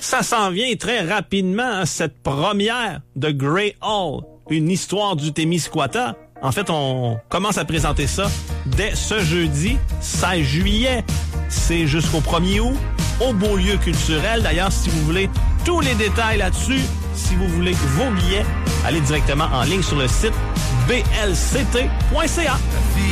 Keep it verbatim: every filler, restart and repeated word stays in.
Ça s'en vient très rapidement, hein, cette première de Grey Hall, une histoire du Témiscouata. En fait, on commence à présenter ça dès ce jeudi, seize juillet. C'est jusqu'au premier août, au Beaulieu culturel. D'ailleurs, si vous voulez tous les détails là-dessus, si vous voulez vos billets, allez directement en ligne sur le site b l c t point c a.